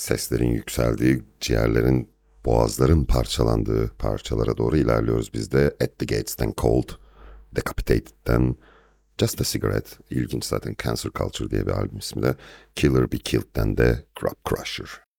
Seslerin yükseldiği, ciğerlerin, boğazların parçalandığı parçalara doğru ilerliyoruz biz de. At the Gates'ten Cold, Decapitated'den Just a Cigarette, ilginç zaten Cancer Culture diye bir albüm ismi de. Killer Be Killed'den de Crop Crusher.